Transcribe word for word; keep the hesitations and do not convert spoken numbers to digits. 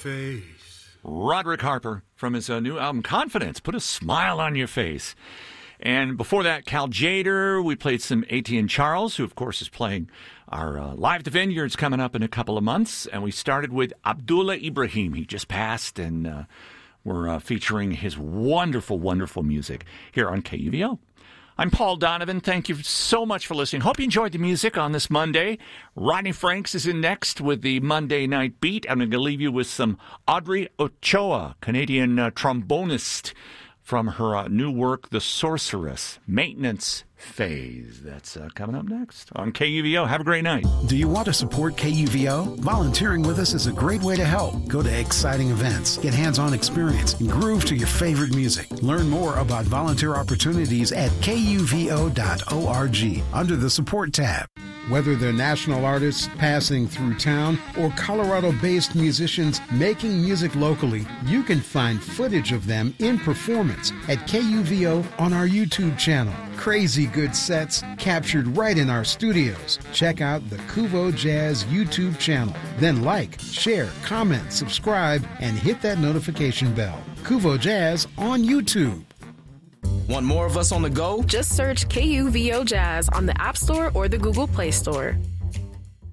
face. Roderick Harper from his uh, new album, Confidence. Put a smile on your face. And before that, Cal Jader. We played some A T and Charles, who, of course, is playing our uh, Live at the Vineyards coming up in a couple of months. And we started with Abdullah Ibrahim. He just passed, and uh, we're uh, featuring his wonderful, wonderful music here on K U V O. I'm Paul Donovan. Thank you so much for listening. Hope you enjoyed the music on this Monday. Rodney Franks is in next with the Monday Night Beat. I'm going to leave you with some Audrey Ochoa, Canadian uh, trombonist, from her uh, new work, The Sorceress, Maintenance Phase. That's uh, coming up next on K U V O. Have a great night. Do you want to support K U V O? Volunteering with us is a great way to help. Go to exciting events, get hands-on experience, and groove to your favorite music. Learn more about volunteer opportunities at K U V O dot org under the Support tab. Whether they're national artists passing through town or Colorado-based musicians making music locally, you can find footage of them in performance at K U V O on our YouTube channel. Crazy good sets captured right in our studios. Check out the Kuvo Jazz YouTube channel. Then like, share, comment, subscribe, and hit that notification bell. Kuvo Jazz on YouTube. Want more of us on the go? Just search K U V O Jazz on the App Store or the Google Play Store.